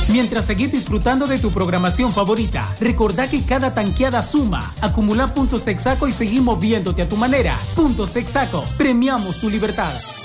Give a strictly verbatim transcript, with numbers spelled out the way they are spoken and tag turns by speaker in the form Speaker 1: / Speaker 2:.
Speaker 1: mientras seguir disfrutando de tu programación favorita. Recordá que cada tanqueada suma. Acumula puntos Texaco y seguimos moviéndote a tu manera. Puntos Texaco. Premiamos tu libertad.